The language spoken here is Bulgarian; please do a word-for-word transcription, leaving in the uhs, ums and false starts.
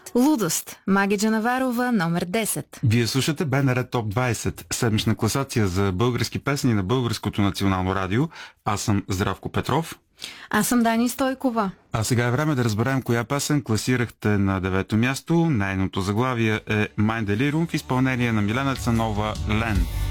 Лудост. Маги Джанаварова, номер десет. Вие слушате БНР Топ двайсет, седмична класация за български песни на Българското национално радио. Аз съм Здравко Петров. Аз съм Дани Стойкова. А сега е време да разберем коя песен класирахте на девето място. Нейното заглавие е Mein Delirium в изпълнение на Милена Цанова, Лен.